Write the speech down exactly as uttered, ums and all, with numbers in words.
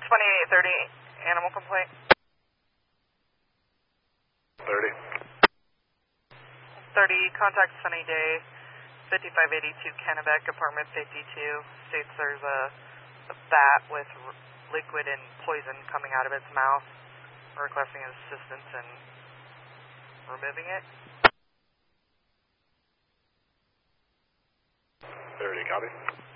twenty-eight thirty, animal complaint. thirty. thirty, contact Sunny Day, fifty-five eighty-two Kennebec, apartment fifty-two. States there's a, a bat with r liquid and poison coming out of its mouth. Requesting assistance in removing it. thirty, copy.